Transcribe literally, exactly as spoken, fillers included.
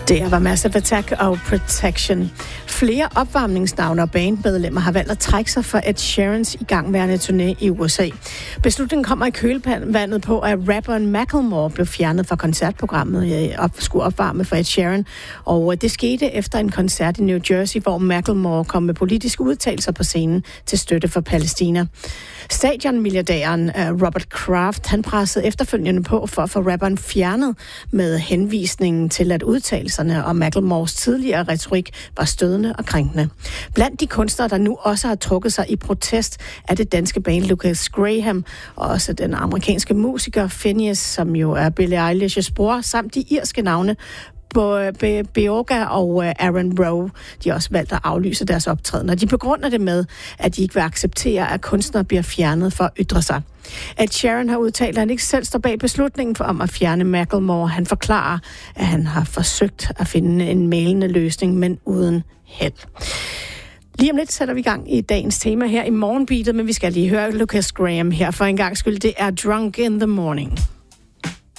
Det var Massive Attack og Protection. Flere opvarmningsnavne og bandmedlemmer har valgt at trække sig fra Ed Sheerans igangværende turné i U S A. Beslutningen kommer i kølvandet på, at rapperen Macklemore blev fjernet fra koncertprogrammet og skulle opvarme for Ed Sheeran. Og det skete efter en koncert i New Jersey, hvor Macklemore kom med politiske udtalelser på scenen til støtte for Palæstina. Stadionmilliardæren Robert Kraft, han pressede efterfølgende på for at få rapperen fjernet med henvisningen til, at udtalelserne om Macklemores tidligere retorik var stødende og krænkende. Blandt de kunstnere, der nu også har trukket sig i protest, er det danske band Lucas Graham, og også den amerikanske musiker Finneas, som jo er Billie Eilish's bror, samt de irske navne Beoga og Aaron Rowe. De har også valgt at aflyse deres optræden, og de begrunder det med, at de ikke vil acceptere, at kunstnere bliver fjernet for at ytre sig. Ed Sheeran har udtalt, at han ikke selv står bag beslutningen for om at fjerne Macklemore. Han forklarer, at han har forsøgt at finde en mailende løsning, men uden held. Lige om lidt sætter vi i gang i dagens tema her i Morgenbeatet, men vi skal lige høre Lucas Graham her for en gang skyld. Det er Drunk in the Morning.